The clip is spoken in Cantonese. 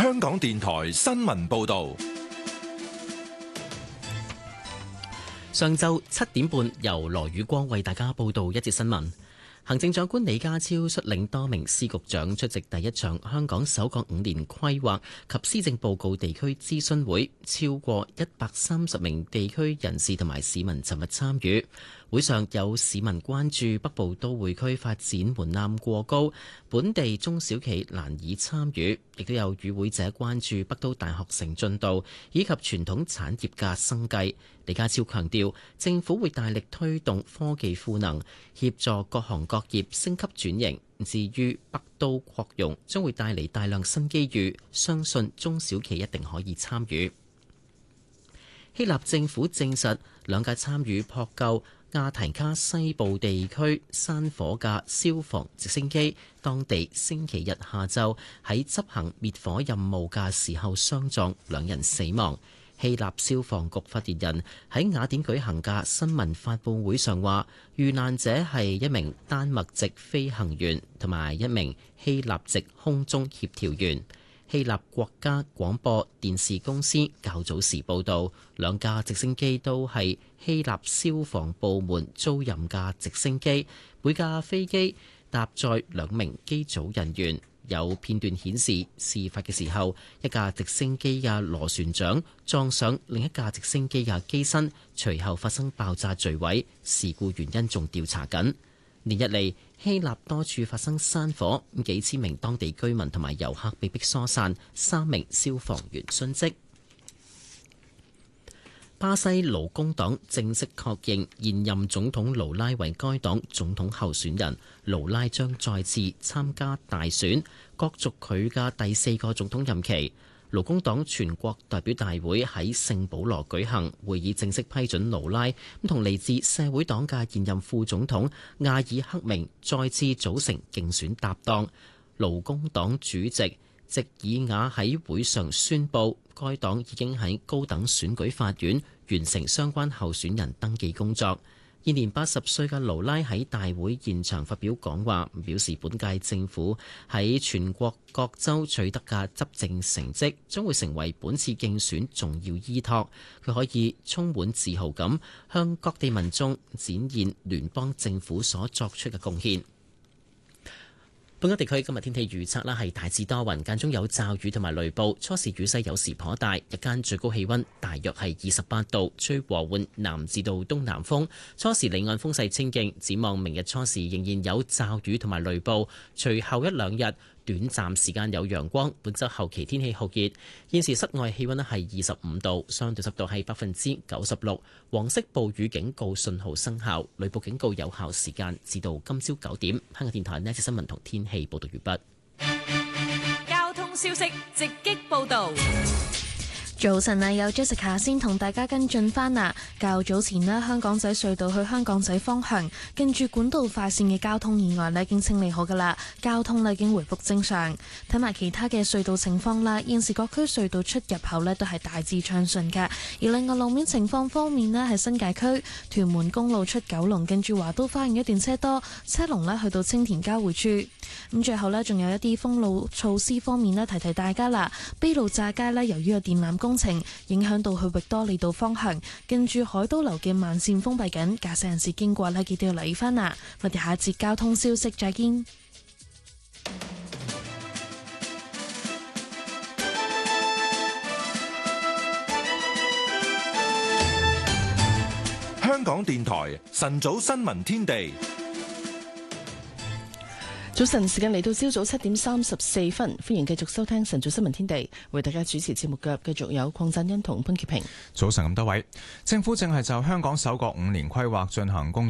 香港電台新聞報道。 上晝7點半，由羅宇光為大家報道一節新聞。行政長官李家超率領多名司局長出席第一場香港首個5年規劃及施政報告地區諮詢會，超過130名地區人士同埋市民尋日參與。會上有市民關注北部都會區發展門檻過高，本地中小企難以參與，亦都有與會者關注北都大學城進度以及傳統產業嘅生計。李家超強調，政府會大力推動科技賦能，協助各行各業升級轉型。至於北都擴容，將會帶嚟大量新機遇，相信中小企一定可以參與。希臘政府證實，兩架參與撲救亞提卡西部地區山火嘅消防直升機，當地星期日下晝喺執行滅火任務嘅時候相撞，2人死亡。希臘消防局發言人喺雅典舉行嘅新聞發佈會上話，遇難者係一名丹麥籍飛行員同埋一名希臘籍空中協調員。希臘國家廣播電視公司較早時報導，兩架直升機都係希臘消防部門租賃嘅直升機，每架飛機搭載2名機組人員。有片段顯示，事發嘅時候，一架直升機嘅螺旋槳撞上另一架直升機嘅機身，隨後發生爆炸墜毀。事故原因仲調查緊。連日嚟，希臘多處發生山火，幾千名當地居民同埋遊客被迫疏散，3名消防員殉職。巴西勞工黨正式確認現任總統盧拉為該黨總統候選人，盧拉將再次參加大選，角逐佢嘅第4個總統任期。勞工黨全國代表大會喺聖保羅舉行會議，正式批准盧拉同嚟自社會黨嘅現任副總統亞爾克明再次組成競選搭檔。勞工黨主席席爾瓦喺會上宣布，該黨已經喺高等選舉法院完成相關候選人登記工作。現年80歲嘅盧拉喺大會現場發表講話，表示本屆政府喺全國各州取得嘅執政成績將會成為本次競選重要依託。佢可以充滿自豪咁向各地民眾展現聯邦政府所作出嘅貢獻。本港地區今日天氣預測係大致多雲，間中有驟雨同埋雷暴，初時雨勢有時頗大，日間最高氣溫大約係28度，吹和緩南至到東南風，初時離岸風勢清勁。展望明日初時仍然有驟雨同埋雷暴，隨後一兩日短暫時間有陽光。本週後期天氣酷熱，現時室外氣溫係25度，相對濕度係96%，黃色暴雨警告信號生效，雷暴警告有效時間至到今朝9點。香港電台呢一節新聞同天氣報道完畢。 交通消息直擊報道。 早晨啊，有 Jessica 先同大家跟進返啊。較早前呢，香港仔隧道去香港仔方向，近住管道快線嘅交通意外呢已經清理好噶啦，交通呢已經回復正常。睇埋其他嘅隧道情況啦，現時各區隧道出入口呢都係大致暢順噶。而另外路面情況方面呢，係新界區屯門公路出九龍，近住華都花園一段車多，車龍呢去到青田交匯處。咁最後呢，仲有一啲封路措施方面呢，提提大家啦。卑路乍街呢，由於有電纜工程影響到去域多利道方向，近住海都樓嘅慢線封閉緊，駕駛人士經過呢，記得要留意翻啊！我哋下一節交通消息再見。 香港電台晨早新聞天地。 早晨，時間嚟到朝早7點34分，歡迎繼續收聽晨早新聞天地，為大家主持節目嘅繼續有鄺振欣同潘潔平。 早晨咁多位，政府正係就香港首個5年規劃進行工